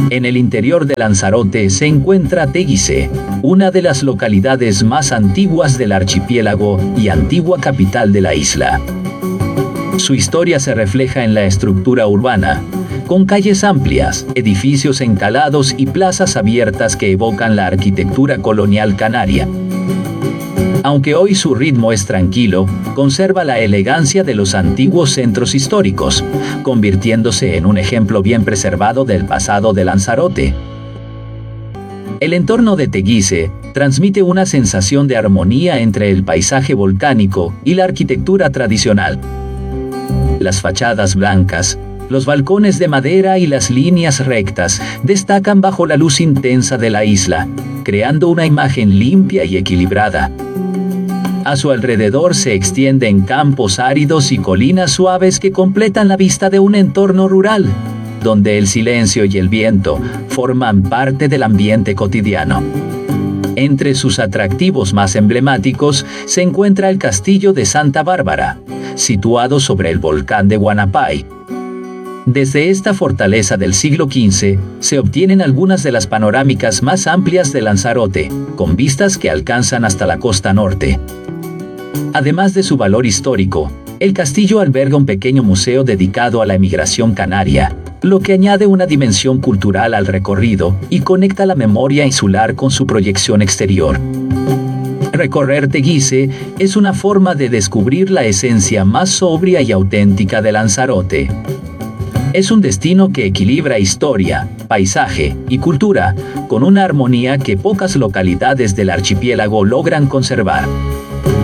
En el interior de Lanzarote se encuentra Teguise, una de las localidades más antiguas del archipiélago y antigua capital de la isla. Su historia se refleja en la estructura urbana, con calles amplias, edificios encalados y plazas abiertas que evocan la arquitectura colonial canaria. Aunque hoy su ritmo es tranquilo, conserva la elegancia de los antiguos centros históricos, convirtiéndose en un ejemplo bien preservado del pasado de Lanzarote. El entorno de Teguise transmite una sensación de armonía entre el paisaje volcánico y la arquitectura tradicional. Las fachadas blancas, los balcones de madera y las líneas rectas destacan bajo la luz intensa de la isla, creando una imagen limpia y equilibrada. A su alrededor se extienden campos áridos y colinas suaves que completan la vista de un entorno rural, donde el silencio y el viento forman parte del ambiente cotidiano. Entre sus atractivos más emblemáticos se encuentra el Castillo de Santa Bárbara, situado sobre el volcán de Huanapay. Desde esta fortaleza del siglo XV, se obtienen algunas de las panorámicas más amplias de Lanzarote, con vistas que alcanzan hasta la costa norte. Además de su valor histórico, el castillo alberga un pequeño museo dedicado a la emigración canaria, lo que añade una dimensión cultural al recorrido y conecta la memoria insular con su proyección exterior. Recorrer Teguise es una forma de descubrir la esencia más sobria y auténtica de Lanzarote. Es un destino que equilibra historia, paisaje y cultura, con una armonía que pocas localidades del archipiélago logran conservar.